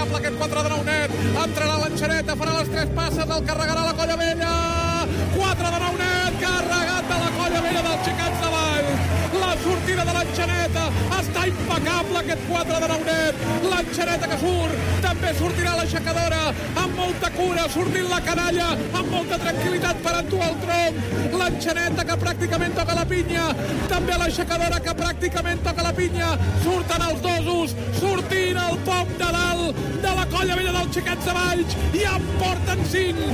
impecable aquest 4 de 9 net. Entrarà l'Enxaneta, farà les 3 passes, el carregarà la Colla Vella. 4 de 9 net, carregat de la Colla Vella dels Xicats de Valls. La sortida de l'Enxaneta està impecable, aquest 4 de 9 net. L'Enxaneta que surt, també sortirà l'aixecadora amb molta cura, sortint la canalla amb molta tranquil·litat per endur el tronc. L'Enxaneta que pràcticament toca la pinya, també l'aixecadora que pràcticament toca la pinya. Surten els dosos, sortint el pom de dalt de la Colla Vella dels Xicats de Valls, i en porten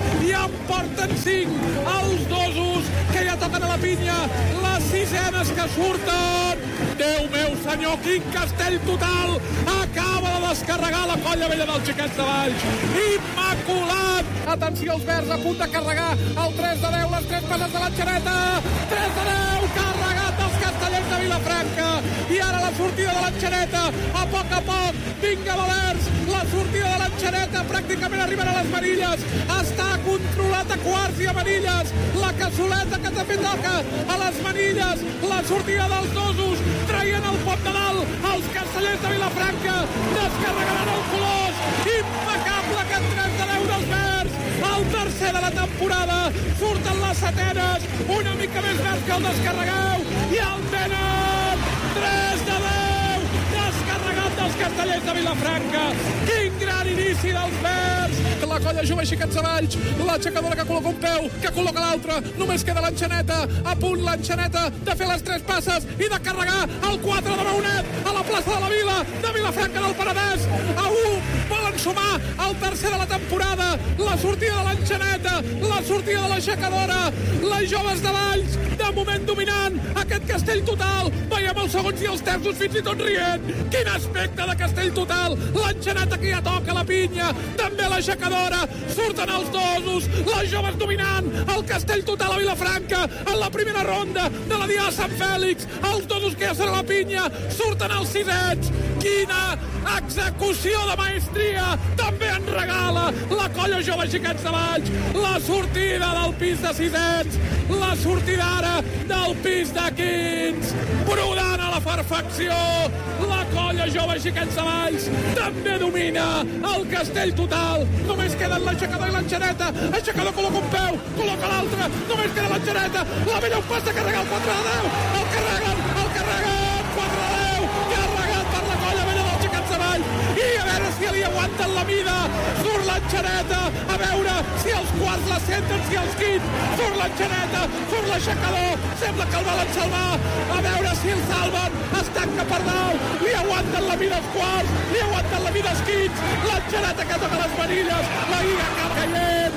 5 els dosos que ja toquen a la pinya, les sisenes que surten. Déu meu senyor, quin castell total acaba de descarregar la Colla Vella dels Xicats de Valls. Immaculat! Atenció, els verds a punt de carregar el 3 de 10, les 3 passes de l'Enxaneta. 3 de 10, carregat dels castellers de Vilafranca. I ara la sortida de l'Enxaneta, a poc, vinga Valers, la sortida de l'Enxaneta pràcticament arribarà a les manilles. Està controlat a quarts i a manilles. La cassoleta que també toca a les manilles. La sortida dels dosos, traient el pom de dalt. Els castellers de Vilafranca descarregaran el Colós. Impecable aquest 3 de 10 dels verds. El tercer de la temporada. Surten les setenes, una mica més verds que el descarregueu. I el tenen 3 de 10. Descarregat dels castellers de Vilafranca. Quin gran inici dels verds. La Colla Jove Xicats de Valls, l'aixecadora que col·loca un peu, que col·loca l'altre, només queda l'Enxaneta, a punt l'Enxaneta de fer les 3 passes i de carregar el 4 de 9 net a la plaça de la Vila de Vilafranca del Penedès. A 1 volen sumar el tercer de la temporada. La sortida de l'Enxaneta, la sortida de l'aixecadora, les Joves de Valls de moment dominant aquest castell total. Veiem els segons i els terços fins i tot rient. Quin aspecte de castell total. L'Enxaneta que ja toca la pinya, també l'aixecadora. Surten els dosos, les Joves dominant el castell total a Vilafranca en la primera ronda de la Diada de Sant Fèlix. Els dosos que ja són a la pinya, surten els sisets. Quina execució de maestria també en regala la Colla Jove Xicats de Valls. La sortida del pis de sisets, la sortida ara del pis de quints, brodant a la perfecció. La Colla Jove Xicats de Valls també domina el castell total. Només queden l'aixecador i l'Enxaneta. Aixecador col·loca un peu, col·loca l'altre, només queda l'Enxaneta. La Vella un pas de carregar el 4 de 10. El carreguen, 4 de 10. Carregat per la Colla Vella dels Xicats de Valls. I a veure si li aguanten la mida. Surt l'Enxaneta, a veure si els quarts la senten, si els quints. Surt l'Enxaneta, surt l'aixecador. Sembla que el volen salvar. A veure si el salven. Es tanca per dalt. Li aguanten la mida els quarts, li aguanten la mida els quints. L'Enxaneta que toca les manilles. La Lliga cap caient.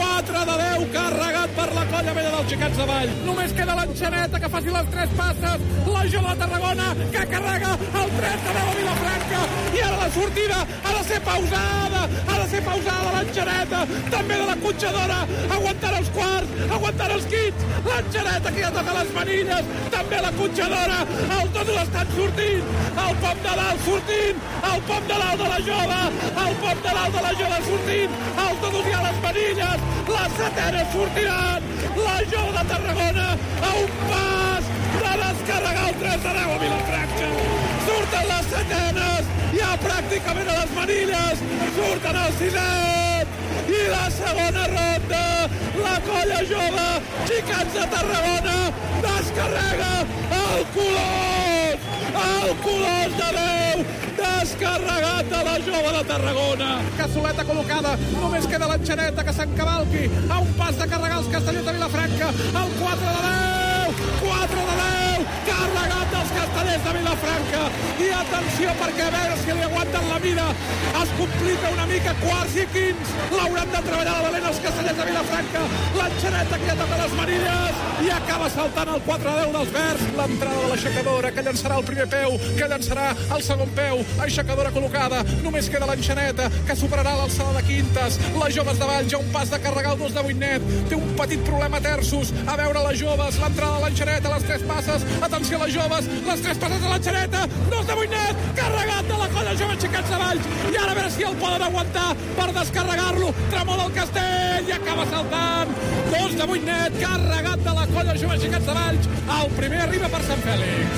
4 de 10, carregat per la Colla Vella dels Xicats de Valls. Només queda l'Enxaneta que faci les 3 passes. La Jove de Tarragona que carrega el 3 de 10 a Vilafranca. I ara la sortida ha de ser pausada. Ha de ser pausada l'Enxaneta. També de la Cotxadora. Aguantant els quarts, aguantant els quints. L'Enxaneta que ja toca les manilles. També la Cotxadora. Els dos estan sortint. El pom de dalt sortint. El pom de dalt de la Jove. El pom de dalt de la Jove sortint. Els dos ja les manilles. Les setenes sortiran. La Jove de Tarragona a un pas de descarregar el 3 de 10 a Vilafranca. Surten les setenes, ja pràcticament a les manilles. Surten els sisets. I la segona ronda, la Colla Jove Xicats de Tarragona descarrega el Colós. El Colós de 10, descarregat de la Jove de Tarragona. Cassoleta col·locada, només queda l'Enxaneta que s'encavalqui a un pas de carregar els castellers de Vilafranca. El 4 de 10, 4 de 10, carregat dels castellers de Vilafranca. I atenció perquè a veure si li aguanten la vida. Es complica una mica, quarts i quints. L'hauran de treballar la valent els castellers de Vilafranca. L'Enxaneta que ja toca les manilles i acaba saltant el 4 de 10 dels verds. L'entrada de l'aixecadora que llançarà el primer peu, que llançarà el segon peu. Aixecadora col·locada, només queda l'Enxaneta que superarà l'alçada de quintes. Les Joves de Valls ja un pas de carregar el 2 de 8 net. Té un petit problema a terços. A veure les Joves, l'entrada de l'Enxaneta, les 3 passes. Atenció a les Joves, les 3 passes de l'Enxaneta. 2 de 8 net, carregat de la Colla Jove Xicats de Valls. I ara a veure si el poden aguantar per descarregar-lo. Tremola el castell i acaba saltant. 2 de 8 net, carregat de la Colla Jove Xicats de Valls. El primer arriba per Sant Fèlix.